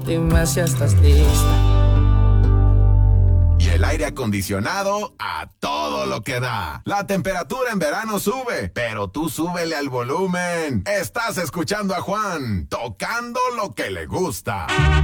Dime si estás lista. Y el aire acondicionado a todo lo que da. La temperatura en verano sube, pero tú súbele al volumen. Estás escuchando a Juan, tocando lo que le gusta.